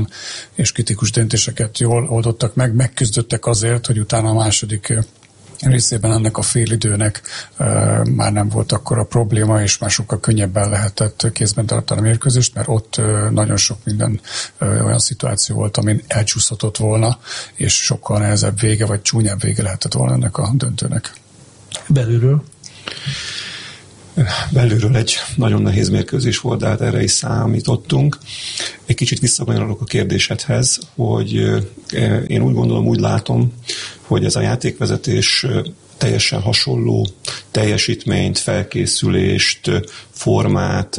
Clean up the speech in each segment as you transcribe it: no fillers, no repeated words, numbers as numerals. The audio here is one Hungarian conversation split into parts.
gyorsan és kritikus döntéseket jól oldottak meg, megküzdöttek azért, hogy utána a második részében ennek a félidőnek már nem volt akkora probléma, és már sokkal könnyebben lehetett kézben tartani a mérkőzést, mert ott nagyon sok minden olyan szituáció volt, amin elcsúszhatott volna, és sokkal nehezebb vége, vagy csúnyább vége lehetett volna ennek a döntőnek. Belülről egy nagyon nehéz mérkőzés volt, de hát erre is számítottunk. Egy kicsit visszakanyarulok a kérdésedhez, hogy én úgy gondolom, úgy látom, hogy ez a játékvezetés teljesen hasonló teljesítményt, felkészülést, formát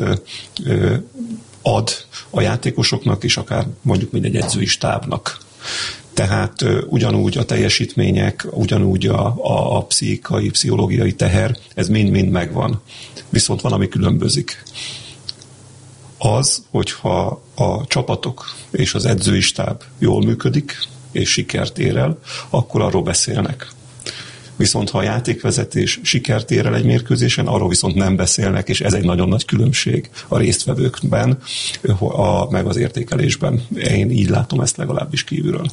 ad a játékosoknak, és akár mondjuk mindegy edzői stábnak. Tehát ugyanúgy a teljesítmények, ugyanúgy a pszichológiai teher, ez mind-mind megvan. Viszont van, ami különbözik. Az, hogyha a csapatok és az edzői stáb jól működik, és sikert ér el, akkor arról beszélnek. Viszont ha a játékvezetés sikert ér el egy mérkőzésen, arról viszont nem beszélnek, és ez egy nagyon nagy különbség a résztvevőkben, meg az értékelésben. Én így látom ezt legalábbis kívülről.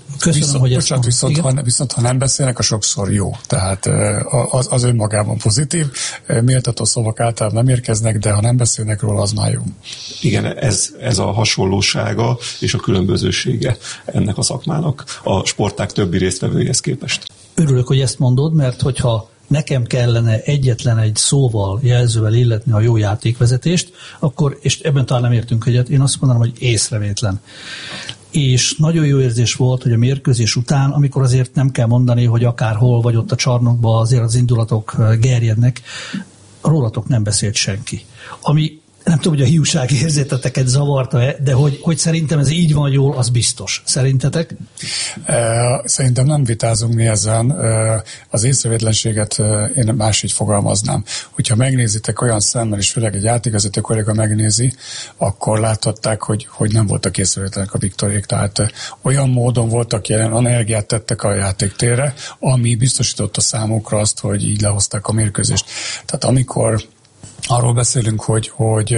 Viszont ha nem beszélnek, a sokszor jó. Tehát az önmagában pozitív. Méltató szavak általában nem érkeznek, de ha nem beszélnek róla, az már jó. Igen, ez a hasonlósága és a különbözősége ennek a szakmának a sportág többi résztvevőihez képest. Örülök, hogy ezt mondod, mert hogyha nekem kellene egyetlen egy szóval, jelzővel illetni a jó játékvezetést, akkor, és ebben talán nem értünk egyet, én azt mondanám, hogy észrevétlen. És nagyon jó érzés volt, hogy a mérkőzés után, amikor azért nem kell mondani, hogy akárhol vagy ott a csarnokban azért az indulatok gerjednek, rólatok nem beszélt senki. Ami nem tudom, hogy a hiúság érzeteteket zavarta-e, de hogy szerintem ez így van jól, az biztos. Szerintetek? Szerintem nem vitázunk mi ezen. Az észrevétlenséget én máshogy fogalmaznám. Hogyha megnézitek olyan szemmel, és főleg egy játékvezető kolléga megnézi, akkor láthatták, hogy nem voltak észrevétlenek a Viktorék. Tehát olyan módon voltak jelen, energiát tettek a játéktérre, ami biztosította számukra azt, hogy így lehozták a mérkőzést. Tehát amikor arról beszélünk, hogy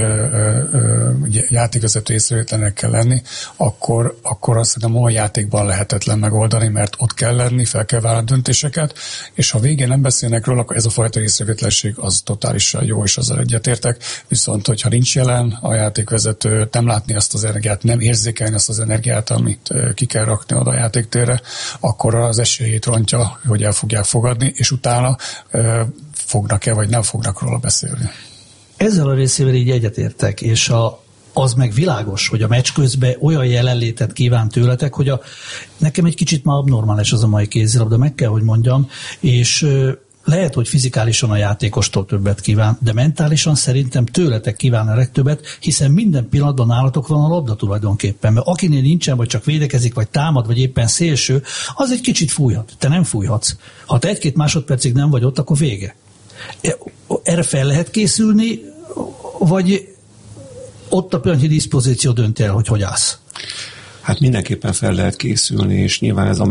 játékvezető észrevétlenek kell lenni, akkor azt hiszem olyan játékban lehetetlen megoldani, mert ott kell lenni, fel kell vállalni döntéseket, és ha végén nem beszélnek róla, akkor ez a fajta észrevétlenség az totálisan jó, és azzal egyetértek. Viszont, hogyha nincs jelen a játékvezető, nem látni azt az energiát, nem érzékelni azt az energiát, amit ki kell rakni oda a játéktérre, akkor az esélyét rontja, hogy el fogják fogadni, és utána fognak-e, vagy nem fognak róla beszélni. Ezzel a részével így egyetértek, és az meg világos, hogy a meccs közben olyan jelenlétet kíván tőletek, hogy nekem egy kicsit már abnormális az a mai kézilabda, meg kell, hogy mondjam, és lehet, hogy fizikálisan a játékostól többet kíván, de mentálisan szerintem tőletek kíván a legtöbbet, hiszen minden pillanatban nálatok van a labda tulajdonképpen, mert akinél nincsen, vagy csak védekezik, vagy támad, vagy éppen szélső, az egy kicsit fújhat. Te nem fújhatsz. Ha te 1-2 másodpercig nem vagy ott, akkor vége. Erre fel lehet készülni, vagy ott a pillanatnyi diszpozíció dönti el, hogy állsz? Hát mindenképpen fel lehet készülni, és nyilván ez a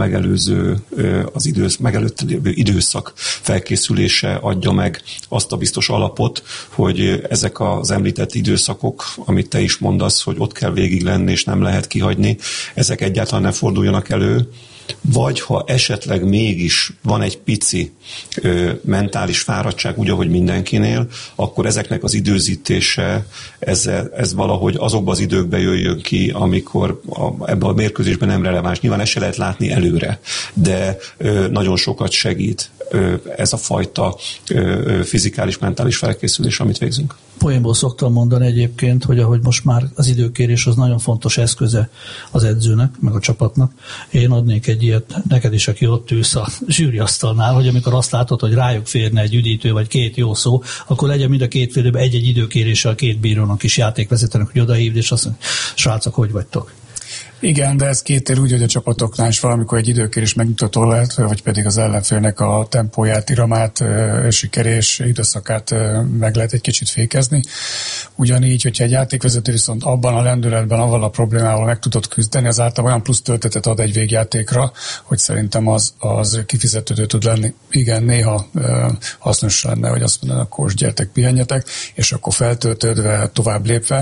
megelőtt lévő időszak felkészülése adja meg azt a biztos alapot, hogy ezek az említett időszakok, amit te is mondasz, hogy ott kell végig lenni, és nem lehet kihagyni, ezek egyáltalán ne forduljanak elő, vagy ha esetleg mégis van egy pici mentális fáradtság, úgy, ahogy mindenkinél, akkor ezeknek az időzítése, ez valahogy azokban az időkben jöjjön ki, amikor ebben a mérkőzésben nem releváns. Nyilván ezt se lehet látni előre, de nagyon sokat segít ez a fajta fizikális, mentális felkészülés, amit végzünk. Poénból szoktam mondani egyébként, hogy ahogy most már az időkérés az nagyon fontos eszköze az edzőnek, meg a csapatnak. Én adnék egy ilyet neked is, aki ott ülsz a zsűriasztalnál, hogy amikor azt látod, hogy rájuk férne egy üdítő vagy 2 jó szó, akkor legyen mind a 2 félőben egy időkéréssel 2 bírónak is, játékvezetőnek, hogy odahívd, és azt mondja, srácok, hogy vagytok? Igen, de ez kétér úgy, hogy a csapatoknál is valamikor egy időkérés megmutató lehet, vagy pedig az ellenfélnek a tempóját, iramát, sikerés időszakát meg lehet egy kicsit fékezni. Ugyanígy, hogyha egy játékvezető viszont abban a lendületben, avval a problémával meg tudod küzdeni, az általában olyan plusz töltetet ad egy végjátékra, hogy szerintem az kifizetődő tud lenni. Igen, néha hasznos lenne, hogy azt mondanak, akkor gyertek, pihenjetek, és akkor feltöltődve, tovább lépve,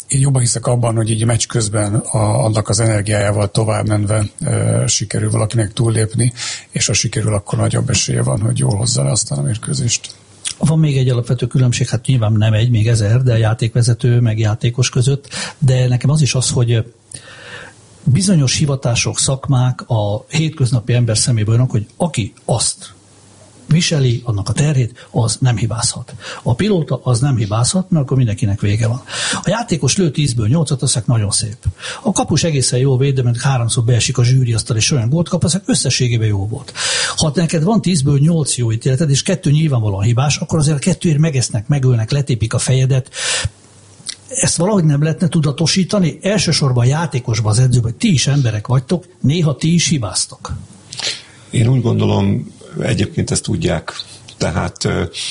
Én jobban hiszek abban, hogy így meccs közben annak az energiájával tovább menve sikerül valakinek túllépni, és ha sikerül, akkor nagyobb esélye van, hogy jól hozza le aztán a mérkőzést. Van még egy alapvető különbség, hát nyilván nem egy, még 1000, de játékvezető meg játékos között, de nekem az is az, hogy bizonyos hivatások, szakmák a hétköznapi ember szemében olyanok, hogy aki azt viseli, annak a terhét, az nem hibázhat. A pilóta az nem hibázhat, mert akkor mindenkinek vége van. A játékos lő 10-ből 8-at, az nagyon szép. A kapus egészen jól véd, de mert 3-szor beesik a zsűriasztal, és olyan gólt kap, az összességében jó volt. Ha neked van 10-ből 8 jó ítéleted, és 2 nyilvánvalóan hibás, akkor azért a 2-ért megesznek, megölnek, letépik a fejedet. Ezt valahogy nem lehetne tudatosítani? Elsősorban a játékosban, az edzőben, hogy ti is emberek vagytok, néha ti is hibáztok. Én úgy gondolom, egyébként ezt tudják. Tehát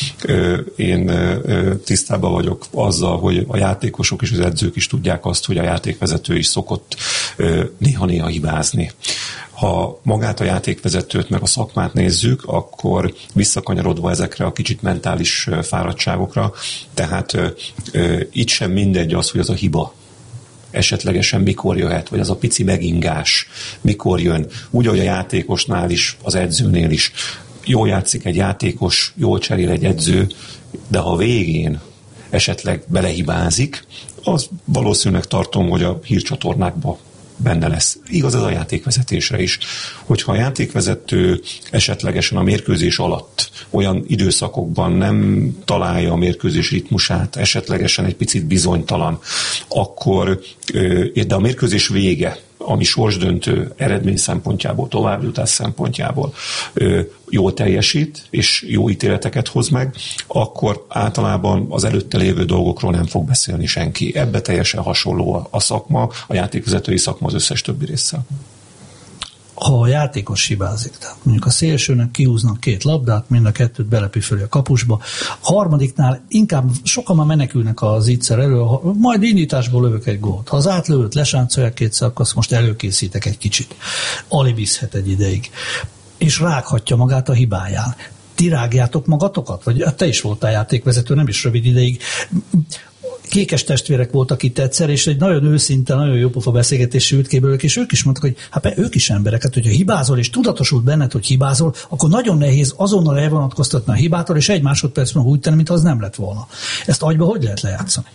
én tisztában vagyok azzal, hogy a játékosok és az edzők is tudják azt, hogy a játékvezető is szokott néha-néha hibázni. Ha magát a játékvezetőt meg a szakmát nézzük, akkor visszakanyarodva ezekre a kicsit mentális fáradtságokra, tehát itt sem mindegy az, hogy az a hiba esetlegesen mikor jöhet, vagy az a pici megingás mikor jön. Úgy, ahogy a játékosnál is, az edzőnél is. Jól játszik egy játékos, jól cserél egy edző, de ha végén esetleg belehibázik, az valószínűleg tartom, hogy a hírcsatornákban benne lesz. Igaz ez a játékvezetésre is. Hogyha a játékvezető esetlegesen a mérkőzés alatt olyan időszakokban nem találja a mérkőzés ritmusát, esetlegesen egy picit bizonytalan, akkor, de a mérkőzés vége, ami sorsdöntő eredmény szempontjából, továbbjutás szempontjából jól teljesít, és jó ítéleteket hoz meg, akkor általában az előtte lévő dolgokról nem fog beszélni senki. Ebbe teljesen hasonló a szakma, a játékvezetői szakma az összes többi résszel. Ha a játékos hibázik, tehát mondjuk a szélsőnek kihúznak 2 labdát, mind a 2 belepüföli a kapusba, a harmadiknál inkább sokan már menekülnek az ígyszer elő, majd indításból lövök egy gólt. Ha az átlövőt lesáncolják 2-szer, akkor azt most előkészítek egy kicsit. Alibizhet egy ideig. És rághatja magát a hibáján. Ti rágjátok magatokat? Vagy te is voltál játékvezető, nem is rövid ideig. Kékes testvérek voltak itt egyszer, és egy nagyon őszinte, nagyon jópofa beszélgetés sült ki belőlük, és ők is mondtak, hogy hát ők is emberek, hát hogyha hibázol, és tudatosult benned, hogy hibázol, akkor nagyon nehéz azonnal elvonatkoztatni a hibától, és egy másodpercben úgy tenni, mintha az nem lett volna. Ezt agyba hogy lehet lejátszani?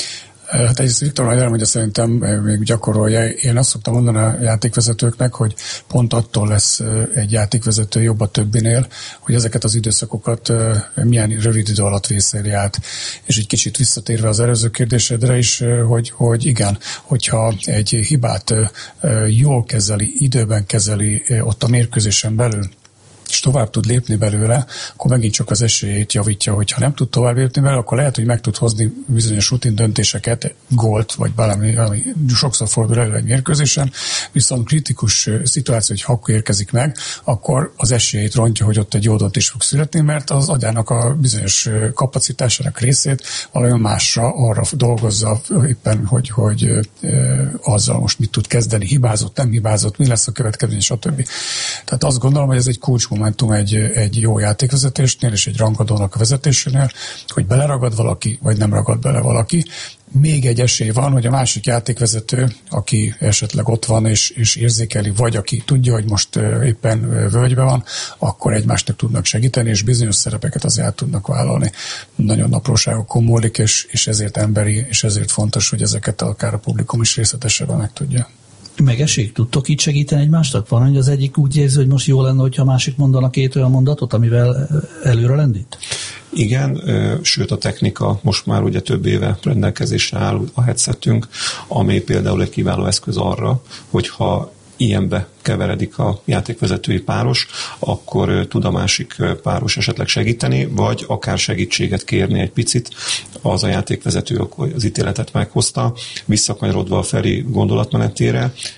Hát egyrészt Viktor majd elmondja, szerintem még gyakorolja. Én azt szoktam mondani a játékvezetőknek, hogy pont attól lesz egy játékvezető jobb a többinél, hogy ezeket az időszakokat milyen rövid idő alatt vészeli át. És egy kicsit visszatérve az előző kérdésedre is, hogy igen, hogyha egy hibát jól kezeli, időben kezeli ott a mérkőzésen belül, és tovább tud lépni belőle, akkor megint csak az esélyét javítja, hogyha nem tud tovább lépni belőle, akkor lehet, hogy meg tud hozni bizonyos rutin döntéseket, gólt, vagy valami sokszor fordul elő egy mérkőzésen, viszont kritikus szituáció, hogy ha akkor érkezik meg, akkor az esélyét rontja, hogy ott egy jó döntés fog születni, mert az agyának a bizonyos kapacitásának részét valami másra arra dolgozza éppen, hogy azzal most mit tud kezdeni, hibázott, nem hibázott, mi lesz a következmény, stb. Tehát azt gondolom, hogy ez egy kulcsmomentum egy jó játékvezetésnél és egy rangadónak a vezetésénél, hogy beleragad valaki, vagy nem ragad bele valaki. Még egy esély van, hogy a másik játékvezető, aki esetleg ott van és érzékeli, vagy aki tudja, hogy most éppen völgyben van, akkor egymásnak tudnak segíteni, és bizonyos szerepeket azért át tudnak vállalni. Nagyon apróságokon múlik, és ezért emberi, és ezért fontos, hogy ezeket akár a publikum is részletesebben meg tudja. Megesik? Tudtok így segíteni egymástak? Van, hogy az egyik úgy érzi, hogy most jó lenne, hogyha a másik mondana 2 olyan mondatot, amivel előre lendít? Igen, sőt a technika most már ugye több éve rendelkezésre áll a headsetünk, ami például egy kiváló eszköz arra, hogyha ilyenbe keveredik a játékvezetői páros, akkor tud a másik páros esetleg segíteni, vagy akár segítséget kérni egy picit. Az a játékvezető akkor az ítéletet meghozta, visszakanyarodva a Feri gondolatmenetére,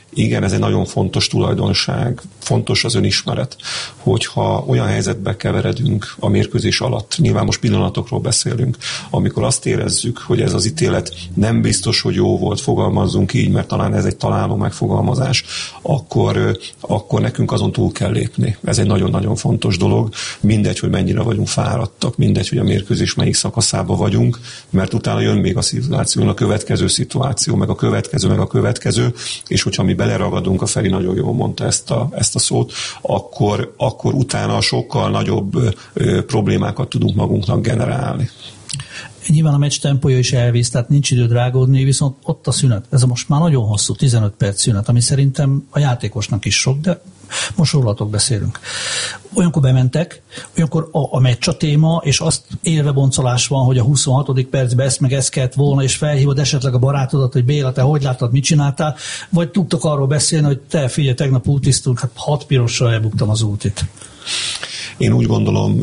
Igen, ez egy nagyon fontos tulajdonság, fontos az önismeret, hogyha olyan helyzetbe keveredünk a mérkőzés alatt, nyilván most pillanatokról beszélünk, amikor azt érezzük, hogy ez az ítélet nem biztos, hogy jó volt, fogalmazzunk így, mert talán ez egy találó megfogalmazás, akkor nekünk azon túl kell lépni. Ez egy nagyon-nagyon fontos dolog. Mindegy, hogy mennyire vagyunk fáradtak, mindegy, hogy a mérkőzés melyik szakaszában vagyunk, mert utána jön még a szituáció, a következő szituáció, meg a következő, és hogyha mi beleragadunk, a Feri nagyon jól mondta ezt a szót, akkor utána sokkal nagyobb problémákat tudunk magunknak generálni. Nyilván a meccs tempója is elvész, tehát nincs időd rágódni, viszont ott a szünet. Ez most már nagyon hosszú, 15 perc szünet, ami szerintem a játékosnak is sok, de most rólatok beszélünk. Olyankor bementek, olyankor a meccs a téma, és azt élve boncolás van, hogy a 26. percben ezt kellett volna, és felhívod esetleg a barátodat, hogy Béla, te hogy láttad, mit csináltál, vagy tudtok arról beszélni, hogy te figyelj, tegnap útisztunk, hát 6 pirossal elbuktam az útit. Én úgy gondolom,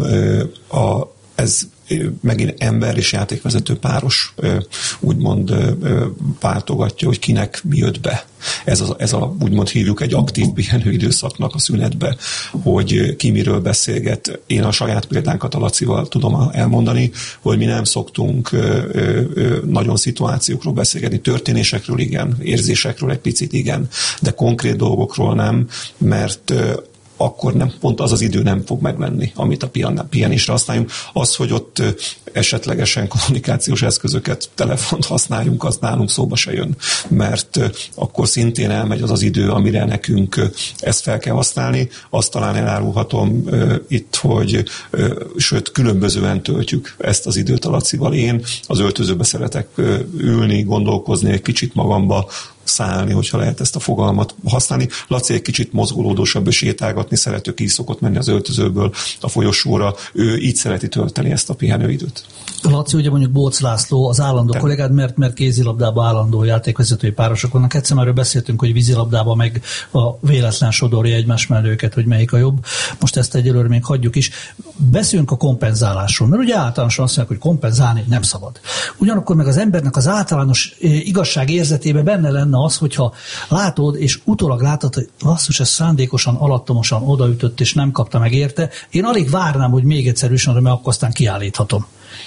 ez megint ember és játékvezető páros úgymond pártogatja, hogy kinek mi jött be. Ez a úgymond hívjuk egy aktív pihenő időszaknak a szünetbe, hogy ki miről beszélget. Én a saját példánkat a Lacival tudom elmondani, hogy mi nem szoktunk nagyon szituációkról beszélgetni, történésekről igen, érzésekről egy picit igen, de konkrét dolgokról nem, mert akkor nem, pont az idő nem fog meglenni, amit a pihenésre használjunk. Az, hogy ott esetlegesen kommunikációs eszközöket, telefont használjunk, az nálunk szóba se jön. Mert akkor szintén elmegy az idő, amire nekünk ezt fel kell használni. Azt talán elárulhatom itt, hogy sőt, különbözően töltjük ezt az időt a Lacival. Én az öltözőbe szeretek ülni, gondolkozni, egy kicsit magamba szállni, hogyha lehet ezt a fogalmat használni. Laci egy kicsit mozgolódósabb és sétálgatni szerető, ki szokott menni az öltözőből a folyosóra. Ő így szereti tölteni ezt a pihenőidőt. Laci, ugye mondjuk Bóc László az állandó kollégád, mert kézilabdában állandó játékvezetői párosok vannak. Egyszer erről beszéltünk, hogy vízilabdában meg a véletlen sodorja egymás mellé őket, hogy melyik a jobb. Most ezt egyelőre még hagyjuk is. Beszéljünk a kompenzálásról, mert ugye általánosan azt mondják, hogy kompenzálni nem szabad. Ugyanakkor meg az embernek az általános igazság érzetében benne lenne az, hogyha látod, és utólag látod, hogy basszus, ez szándékosan, alattomosan odaütött, és nem kapta meg érte. Én alig várnám, hogy még egyszer üssön, mert akkor aztán kiállíthatom.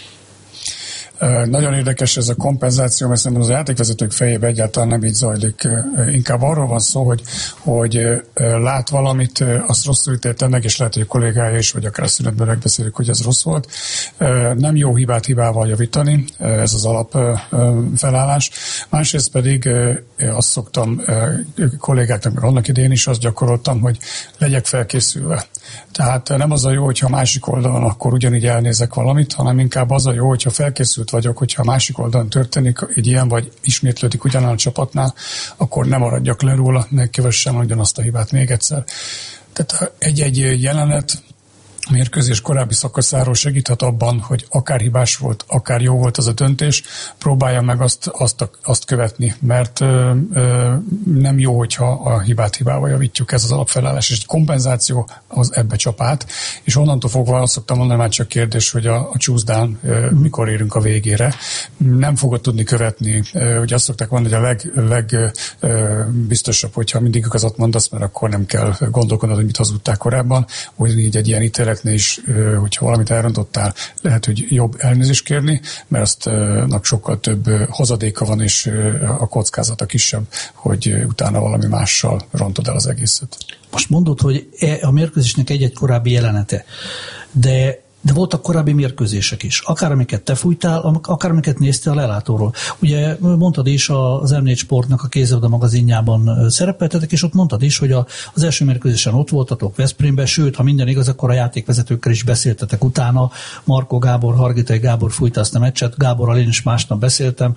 Nagyon érdekes ez a kompenzáció, mert szerintem az a játékvezetők fejében egyáltalán nem így zajlik. Inkább arról van szó, hogy lát valamit, azt rosszul ítélte meg, és lehet, hogy a kollégája is, vagy akár a szünetben megbeszélik, hogy ez rossz volt. Nem jó hibát hibával javítani, ez az alapfelállás. Másrészt pedig azt szoktam kollégáknak, meg annak idején is azt gyakoroltam, hogy legyek felkészülve. Tehát nem az a jó, hogyha a másik oldalon akkor ugyanígy elnézek valamit, hanem inkább az a jó, hogyha felkészült vagyok, hogyha a másik oldalon történik egy ilyen, vagy ismétlődik ugyanaz a csapatnál, akkor nem maradjak le róla, ne kövessem ugyanazt a hibát még egyszer. Tehát egy jelenet mérkőzés korábbi szakaszáról segíthet abban, hogy akár hibás volt, akár jó volt az a döntés, próbálja meg azt követni, mert nem jó, hogyha a hibát hibával javítjuk, ez az alapfelállás, és egy kompenzáció az ebbe csap át, és onnantól fogva azt szoktam mondani, már csak kérdés, hogy a csúszdán mikor érünk a végére. Nem fogod tudni követni, hogy azt szokták mondani, hogy a legbiztosabb, hogyha mindig igazat mondasz, mert akkor nem kell gondolkodnod, hogy mit hazudtál korábban, hogy így egy ilyen ítéletnél is, hogyha valamit elrontottál, lehet, hogy jobb elnézést kérni, mert aztnak sokkal több hozadéka van, és a kockázata kisebb, hogy utána valami mással rontod el az egészet. Most mondod, hogy a mérkőzésnek egy-egy korábbi jelenete, de voltak korábbi mérkőzések is. Akár amiket te fújtál, akár amiket néztél a lelátóról. Ugye mondtad is, az M4 Sportnak a kézilabda magazinjában szerepeltetek, és ott mondtad is, hogy az első mérkőzésen ott voltatok Veszprémben, sőt, ha minden igaz, akkor a játékvezetőkkel is beszéltetek utána. Markó Gábor, Hargitai Gábor fújta azt a meccset, Gáborral én is másnap beszéltem.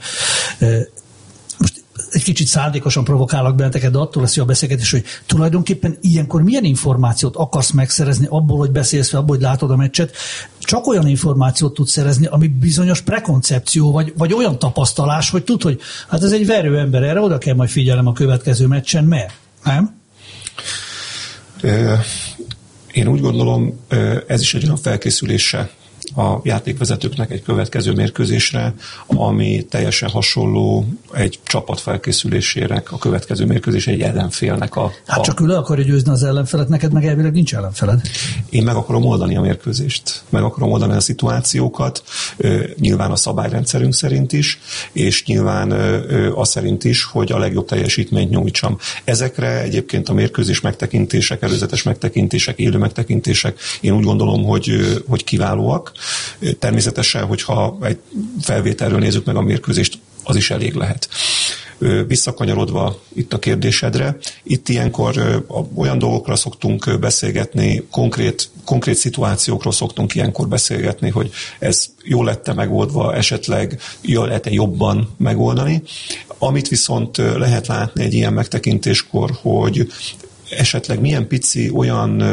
Most egy kicsit szándékosan provokálok benneteket, de attól lesz jó a beszélgetés, hogy tulajdonképpen ilyenkor milyen információt akarsz megszerezni abból, hogy beszélsz, vagy abból, hogy látod a meccset. Csak olyan információt tudsz szerezni, ami bizonyos prekoncepció, vagy olyan tapasztalás, hogy tud, hogy hát ez egy verő ember, erre oda kell majd figyelem a következő meccsen, mert nem? Én úgy gondolom, ez is egy olyan felkészülése a játékvezetőknek egy következő mérkőzésre, ami teljesen hasonló egy csapat felkészülésére a következő mérkőzés egy ellenfélnek Hát csak ő le akarja győzni az ellenfelet, neked meg elvileg nincs ellenfeled. Én meg akarom oldani a mérkőzést, meg akarom oldani a szituációkat, nyilván a szabályrendszerünk szerint is, és nyilván az szerint is, hogy a legjobb teljesítményt nyújtsam. Ezekre egyébként a mérkőzés megtekintések, előzetes megtekintések, élő megtekintések, én úgy gondolom, hogy kiválóak. Természetesen, hogyha egy felvételről nézzük meg a mérkőzést, az is elég lehet. Visszakanyarodva itt a kérdésedre, itt ilyenkor olyan dolgokra szoktunk beszélgetni, konkrét szituációkról szoktunk ilyenkor beszélgetni, hogy ez jól lett-e megoldva, esetleg jól lehet-e jobban megoldani. Amit viszont lehet látni egy ilyen megtekintéskor, hogy esetleg milyen pici olyan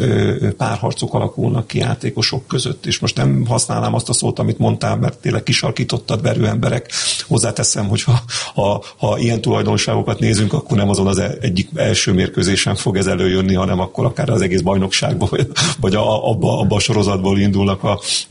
párharcok alakulnak ki játékosok között, és most nem használnám azt a szót, amit mondtál, mert tényleg kisarkítottad verő emberek. Hozzáteszem, hogy ha ilyen tulajdonságokat nézünk, akkor nem azon az egyik első mérkőzésen fog ez előjönni, hanem akkor akár az egész bajnokságban, vagy abba a sorozatból indulnak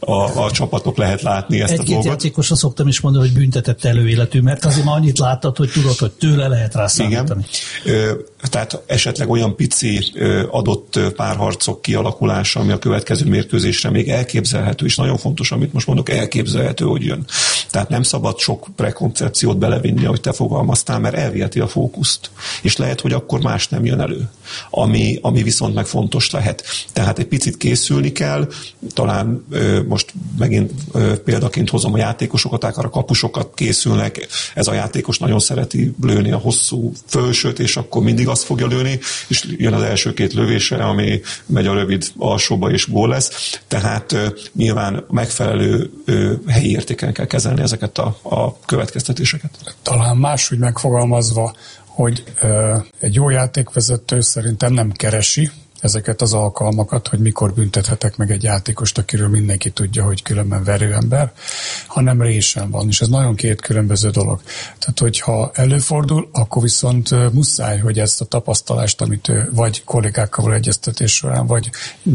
a csapatok, lehet látni ezt a dolgot. Egy-két játékosra szoktam is mondani, hogy büntetett előéletű, mert azért már annyit láttad, hogy tudod, hogy tőle lehet rá számítani. Igen. Tehát esetleg olyan pici adott párharcok kialakulása, ami a következő mérkőzésre még elképzelhető, és nagyon fontos, amit most mondok, elképzelhető, hogy jön. Tehát nem szabad sok prekoncepciót belevinni, ahogy te fogalmaztál, mert elviheti a fókuszt. És lehet, hogy akkor más nem jön elő, ami viszont meg fontos lehet. Tehát egy picit készülni kell, talán most megint példaként hozom a játékosokat, akár a kapusokat készülnek, ez a játékos nagyon szereti lőni a hosszú fölsőt, és akkor mindig azt fogja lőni, és jön az első két lövése, ami megy a rövid alsóba, és gól lesz. Tehát nyilván megfelelő helyi értéken kell kezelni ezeket a következtetéseket. Talán máshogy megfogalmazva, hogy egy jó játékvezető szerintem nem keresi ezeket az alkalmakat, hogy mikor büntethetek meg egy játékost, akiről mindenki tudja, hogy különben verőember, hanem résen van, és ez nagyon két különböző dolog. Tehát, hogyha előfordul, akkor viszont muszáj, hogy ezt a tapasztalást, amit vagy kollégákkal egyeztetés során, vagy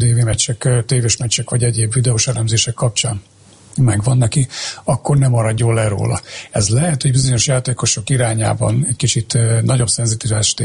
tévés meccsek, vagy egyéb videós elemzések kapcsán megvan neki, akkor nem maradjon le róla. Ez lehet, hogy bizonyos játékosok irányában egy kicsit nagyobb szenzitivást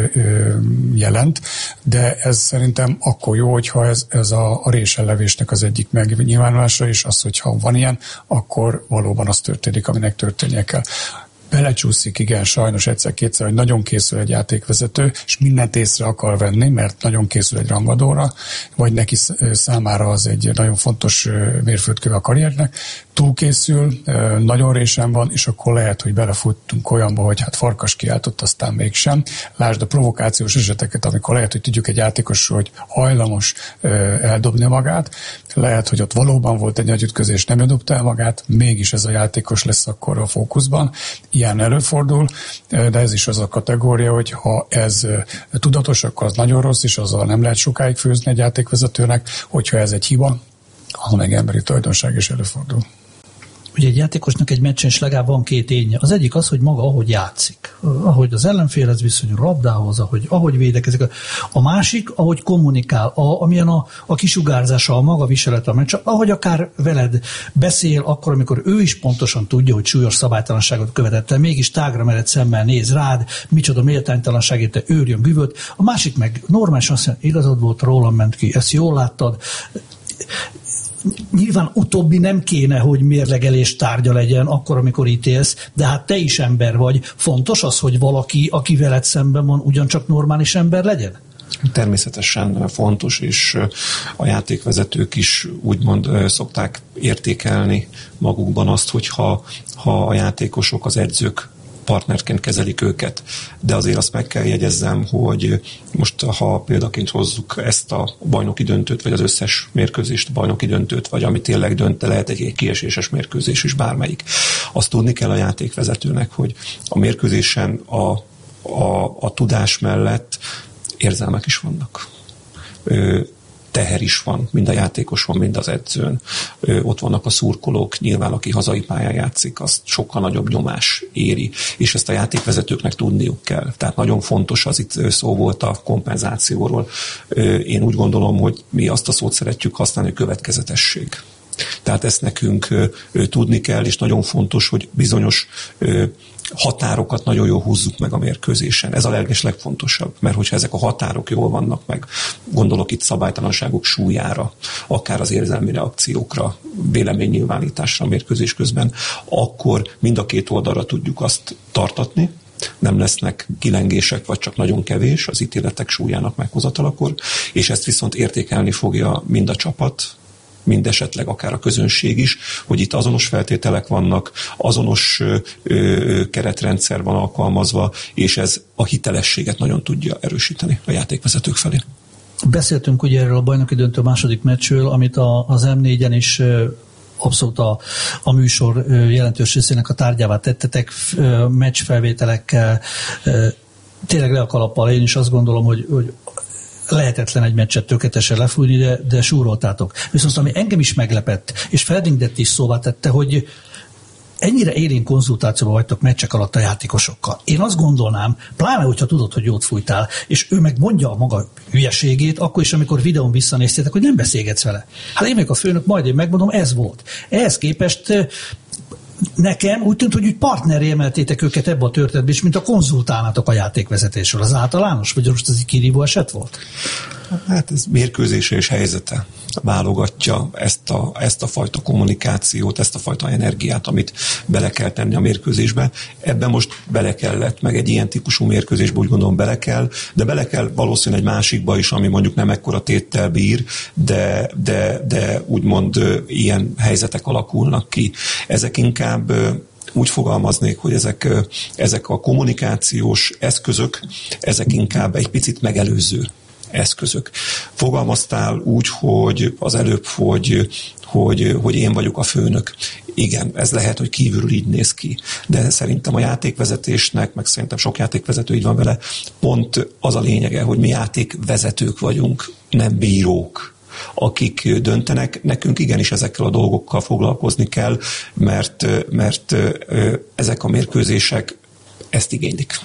jelent, de ez szerintem akkor jó, hogyha ez a réselevésnek az egyik megnyilvánulása, és az, hogyha van ilyen, akkor valóban az történik, aminek történnie kell. Belecsúszik, igen, sajnos egyszer-kétszer, hogy nagyon készül egy játékvezető, és mindent észre akar venni, mert nagyon készül egy rangadóra, vagy neki számára az egy nagyon fontos mérföldköve a karriernek, túlkészül, nagyon résen van, és akkor lehet, hogy belefuttunk olyanba, hogy hát farkas kiáltott, aztán mégsem. Lásd a provokációs eseteket, amikor lehet, hogy tudjuk egy játékos, hogy hajlamos eldobni magát, lehet, hogy ott valóban volt egy nagy ütközés, nem dobta el magát, mégis ez a játékos lesz akkor a fókuszban. Ilyen előfordul, de ez is az a kategória, hogy ha ez tudatos, akkor az nagyon rossz, és azzal nem lehet sokáig főzni egy játékvezetőnek, hogyha ez egy hiba, az meg emberi tulajdonság is előfordul. Ugye egy játékosnak egy meccsen is legalább van két énje. Az egyik az, hogy maga ahogy játszik, ahogy az ellenfélhez viszonyul, labdához, ahogy védekezik. A másik, ahogy kommunikál, amilyen a kisugárzása, a maga viselete a meccs, ahogy akár veled beszél, akkor, amikor ő is pontosan tudja, hogy súlyos szabálytalanságot követett el, mégis tágra mered szemmel néz rád, micsoda méltánytalanságért, te őrjön bűvöt. A másik meg normálisan azt mondja, igazad volt, rólam ment ki, ezt jól láttad. Nyilván utóbbi nem kéne, hogy mérlegelés tárgya legyen akkor, amikor ítélsz, de hát te is ember vagy. Fontos az, hogy valaki, aki veled szemben van, ugyancsak normális ember legyen? Természetesen fontos, és a játékvezetők is úgymond szokták értékelni magukban azt, hogyha a játékosok, az edzők partnerként kezelik őket. De azért azt meg kell jegyezzem, hogy most ha példaként hozzuk ezt a bajnoki döntőt, vagy az összes mérkőzést, bajnoki döntőt, vagy ami tényleg dönt, lehet egy kieséses mérkőzés is bármelyik. Azt tudni kell a játékvezetőnek, hogy a mérkőzésen a tudás mellett érzelmek is vannak. Teher is van, mind a játékoson, mind az edzőn. Ott vannak a szurkolók, nyilván aki hazai pályán játszik, azt sokkal nagyobb nyomás éri, és ezt a játékvezetőknek tudniuk kell. Tehát nagyon fontos, az itt szó volt a kompenzációról. Én úgy gondolom, hogy mi azt a szót szeretjük használni, hogy következetesség. Tehát ezt nekünk tudni kell, és nagyon fontos, hogy bizonyos határokat nagyon jól húzzuk meg a mérkőzésen. Ez a legfontosabb, mert hogyha ezek a határok jól vannak meg, gondolok itt szabálytalanságok súlyára, akár az érzelmi reakciókra, véleménynyilvánításra a mérkőzés közben, akkor mind a két oldalra tudjuk azt tartatni, nem lesznek kilengések, vagy csak nagyon kevés az ítéletek súlyának meghozatalakor, és ezt viszont értékelni fogja mind a csapat, mind esetleg akár a közönség is, hogy itt azonos feltételek vannak, azonos keretrendszer van alkalmazva, és ez a hitelességet nagyon tudja erősíteni a játékvezetők felé. Beszéltünk ugye erről a bajnoki döntő második meccsről, amit az M4-en is abszolút a műsor jelentős részének a tárgyává tettetek, meccsfelvételekkel, tényleg le a kalappal. Én is azt gondolom, hogy lehetetlen egy meccset tökéletesen lefújni, de súroltátok. Viszont ami engem is meglepett, és Ferdindet is szóvá tette, hogy ennyire élénk konzultációban vagytok meccsek alatt a játékosokkal. Én azt gondolnám, pláne, hogyha tudod, hogy jót fújtál, és ő meg mondja a maga hülyeségét, akkor is, amikor videón visszanéztétek, hogy nem beszélgetsz vele. Hát én meg a főnök, majd én megmondom, ez volt. Ehhez képest nekem úgy tűnt, hogy úgy partnerré emeltétek őket ebbe a történetbe, és mint a konzultálnátok a játékvezetésről. Az általános, vagy most ez egy kirívó eset volt? Hát ez mérkőzése és helyzete válogatja ezt a fajta kommunikációt, ezt a fajta energiát, amit bele kell tenni a mérkőzésbe. Ebben most bele kellett, meg egy ilyen típusú mérkőzésbe úgy gondolom bele kell, de bele kell valószínűleg egy másikba is, ami mondjuk nem ekkora téttel bír, de úgymond ilyen helyzetek alakulnak ki. Ezek inkább úgy fogalmaznék, hogy ezek a kommunikációs eszközök, ezek inkább egy picit megelőző eszközök. Fogalmaztál úgy, hogy az előbb, hogy én vagyok a főnök. Igen, ez lehet, hogy kívülről így néz ki. De szerintem a játékvezetésnek, meg szerintem sok játékvezető így van vele, pont az a lényege, hogy mi játékvezetők vagyunk, nem bírók, akik döntenek. Nekünk igenis ezekkel a dolgokkal foglalkozni kell, mert ezek a mérkőzések ezt igénylik.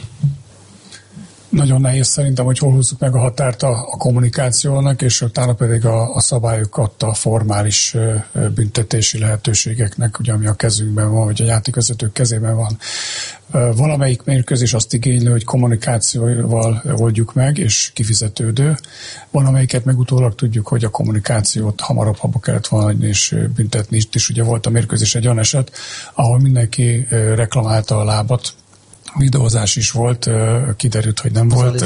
Nagyon nehéz szerintem, hogy hol húzzuk meg a határt a kommunikációnak, és utána pedig a szabályokat a formális büntetési lehetőségeknek, ugye, ami a kezünkben van, vagy a játékvezetők kezében van. Valamelyik mérkőzés azt igénylő, hogy kommunikációval oldjuk meg, és kifizetődő. Valamelyiket meg utólag tudjuk, hogy a kommunikációt hamarabb abba kellett volna és büntetni. Itt is ugye volt a mérkőzés egy olyan eset, ahol mindenki reklamálta a lábat, videózás is volt, kiderült, hogy nem volt.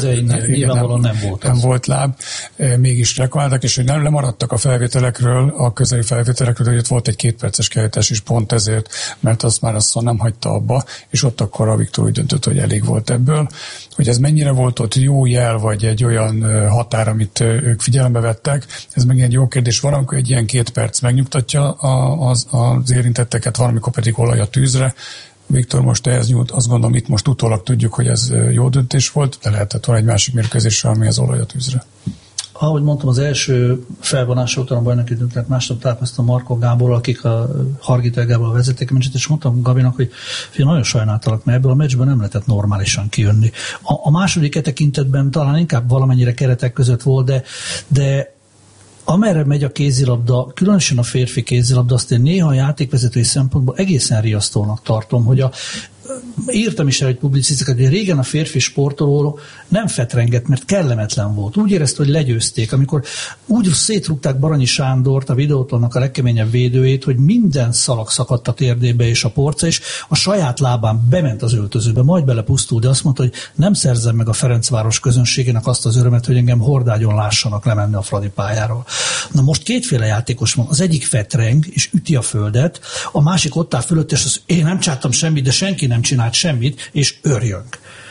Nem volt láb, mégis reklamáltak, és hogy nem lemaradtak a felvételekről, a közeli felvételekről, hogy ott volt egy 2 perces kiállítás is pont ezért, mert azt már nem hagyta abba, és ott akkor a Viktor úgy döntött, hogy elég volt ebből. Hogy ez mennyire volt ott jó jel, vagy egy olyan határ, amit ők figyelembe vettek, ez meg egy jó kérdés. Valamikor egy ilyen 2 perc megnyugtatja az érintetteket, valamikor pedig olaj a tűzre. Viktor most ehhez nyújt, azt gondolom, itt most utólag tudjuk, hogy ez jó döntés volt, de lehetett volna egy másik mérkőzésre, ami az olaj a tűzre. Ahogy mondtam, az első felvonás után a bajnoki döntőt másnap találkoztam Markó Gáborral, akik a Hargita Gáborral vezették a meccset, és mondtam Gabinak, hogy nagyon sajnáltalak, mert ebből a meccsben nem lehetett normálisan kijönni. A második tekintetben talán inkább valamennyire keretek között volt, de amerre megy a kézilabda, különösen a férfi kézilabda, azt én néha a játékvezetői szempontból egészen riasztónak tartom, hogy írtam is el egy publicisztikát, hogy régen a férfi sportoló nem fetrengett, mert kellemetlen volt. Úgy érezte, hogy legyőzték. Amikor úgy szétrúgták Baranyi Sándort, a Videótonnak a legkeményebb védőjét, hogy minden szalag szakadt a térdébe és a porca, és a saját lábán bement az öltözőbe, majd belepusztult, de azt mondta, hogy nem szerzem meg a Ferencváros közönségének azt az örömet, hogy engem hordágyon lássanak lemenni a Fradi pályáról. Na most kétféle játékos van. Az egyik fetreng, és üti a földet, a másik ott áll fölött, és az, én nem csináltam semmit, de senki nem csinált semmit, és örjönk.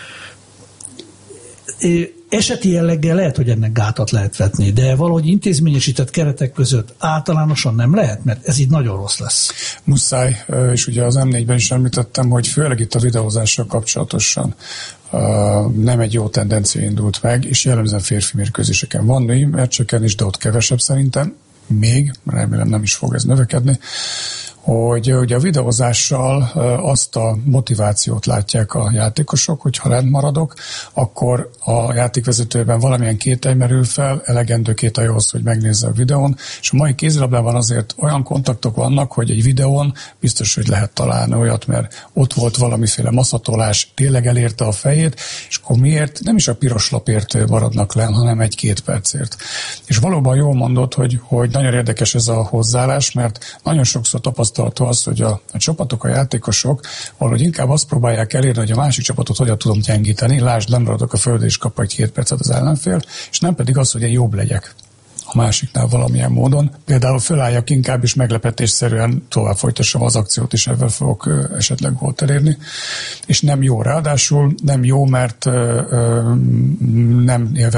Eseti jelleggel lehet, hogy ennek gátat lehet vetni, de valahogy intézményesített keretek között általánosan nem lehet, mert ez így nagyon rossz lesz. Muszáj, és ugye az M4-ben is említettem, hogy főleg itt a videózással kapcsolatosan nem egy jó tendencia indult meg, és jellemzően férfi mérkőzéseken van meccseken is, de ott kevesebb szerintem, még, remélem nem is fog ez növekedni, hogy ugye a videózással azt a motivációt látják a játékosok, hogy ha lent maradok, akkor a játékvezetőben valamilyen kételj merül fel, elegendő kételj ahhoz, hogy megnézze a videón, és a mai kézilabdában azért olyan kontaktok vannak, hogy egy videón biztos, hogy lehet találni olyat, mert ott volt valamiféle maszatolás, tényleg elérte a fejét, és akkor miért nem is a piros lapért maradnak lenn, hanem 1-2 percért. És valóban jól mondod, hogy nagyon érdekes ez a hozzáállás, mert nagyon sokszor tapasztalható az, hogy a csapatok, a játékosok valahogy inkább azt próbálják elérni, hogy a másik csapatot hogyan tudom gyengíteni, lásd, nem maradok a földön és kap 1-2 percet az ellenfél, és nem pedig az, hogy én jobb legyek a másiknál valamilyen módon. Például fölálljak inkább, és meglepetésszerűen tovább folytassam az akciót, és ebben fogok esetleg gólt elérni. És nem jó, ráadásul nem jó, mert nem élve